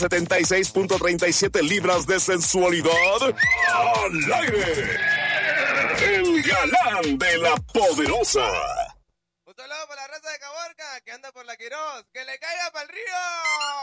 76.37 libras de sensualidad al aire. El galán de la poderosa. Un saludo para la raza de Caborca que anda por la Quirós. ¡Que le caiga para el río!